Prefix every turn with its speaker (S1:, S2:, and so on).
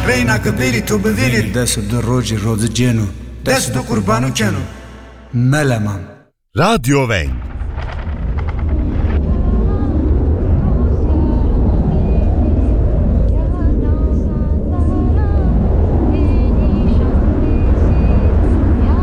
S1: بينا كبيري تو بذيلي
S2: دست دو روجي روز جنو
S1: دست دو قربانو كنو
S2: ملمان
S3: Radyo Wenk